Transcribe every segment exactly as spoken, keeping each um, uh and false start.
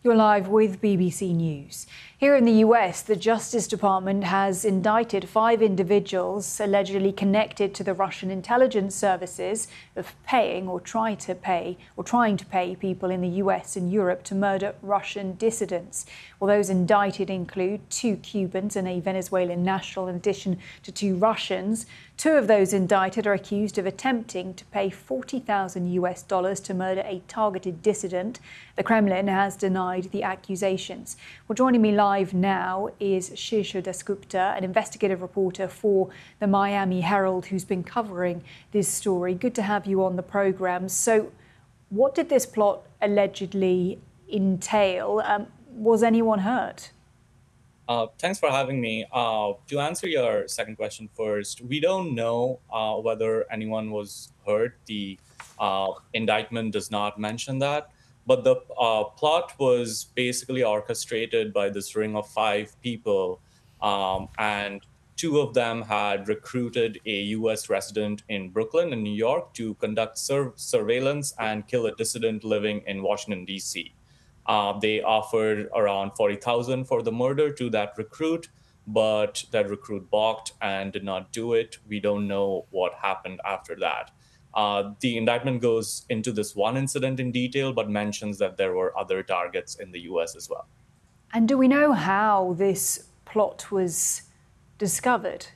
You're live with B B C News. Here in the U S, the Justice Department has indicted five individuals allegedly connected to the Russian intelligence services of paying or trying to pay or trying to pay people in the U S and Europe to murder Russian dissidents. Well, those indicted include two Cubans and a Venezuelan national, in addition to two Russians. Two of those indicted are accused of attempting to pay forty thousand U S dollars to murder a targeted dissident. The Kremlin has denied the accusations. Well, joining me live now is Shirsha Dasgupta, an investigative reporter for the Miami Herald, who's been covering this story. Good to have you on the programme. So, what did this plot allegedly entail? Um, was anyone hurt? Uh, thanks for having me. Uh, to answer your second question first, we don't know uh, whether anyone was hurt. The uh, indictment does not mention that. But the uh, plot was basically orchestrated by this ring of five people, um, and two of them had recruited a U S resident in Brooklyn in New York to conduct sur- surveillance and kill a dissident living in Washington, D C. Uh, they offered around forty thousand dollars for the murder to that recruit, but that recruit balked and did not do it. We don't know what happened after that. Uh, the indictment goes into this one incident in detail, but mentions that there were other targets in the U S as well. And do we know how this plot was discovered?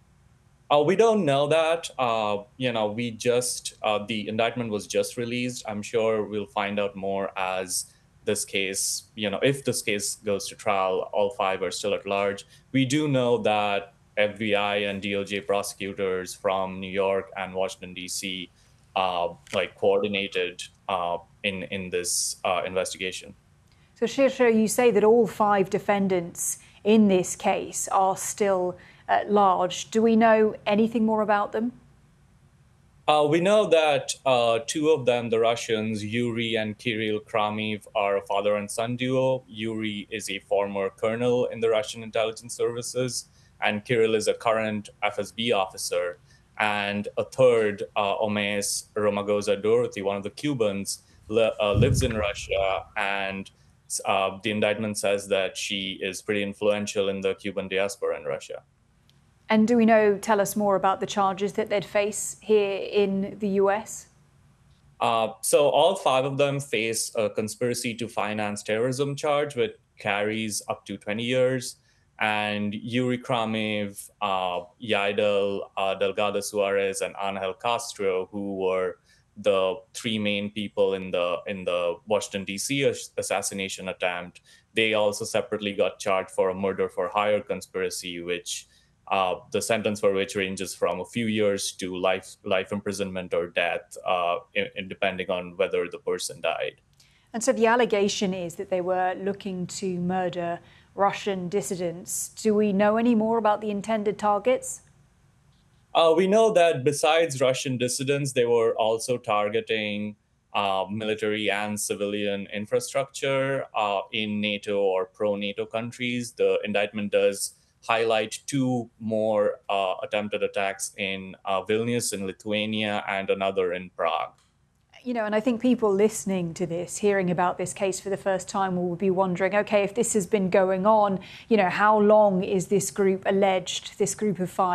Uh, we don't know that. Uh, you know, we just, uh, the indictment was just released. I'm sure we'll find out more as this case, you know, if this case goes to trial, all five are still at large. We do know that F B I and D O J prosecutors from New York and Washington, D C, uh, like coordinated uh, in, in this uh, investigation. So, Shirsha, you say that all five defendants in this case are still at large. Do we know anything more about them? Uh, we know that uh, two of them, the Russians, Yuri and Kirill Kramiv, are a father and son duo. Yuri is a former colonel in the Russian intelligence services, and Kirill is a current F S B officer. And a third, uh, Omes Romagoza Dorothy, one of the Cubans, li- uh, lives in Russia, and uh, the indictment says that she is pretty influential in the Cuban diaspora in Russia. And do we know, tell us more about the charges that they'd face here in the U S? Uh, so all five of them face a conspiracy to finance terrorism charge, which carries up to twenty years. And Yuri Kramiv, uh, Yaidel, uh, Delgado Suarez, and Angel Castro, who were the three main people in the in the Washington, D C assassination attempt, they also separately got charged for a murder for hire conspiracy, which Uh, the sentence for which ranges from a few years to life life imprisonment or death, uh, in, in depending on whether the person died. And so the allegation is that they were looking to murder Russian dissidents. Do we know any more about the intended targets? Uh, we know that besides Russian dissidents, they were also targeting uh, military and civilian infrastructure uh, in NATO or pro-NATO countries. The indictment does highlight two more uh, attempted attacks in uh, Vilnius in Lithuania and another in Prague. You know, and I think people listening to this, hearing about this case for the first time, will be wondering, OK, if this has been going on, you know, how long is this group alleged, this group of five?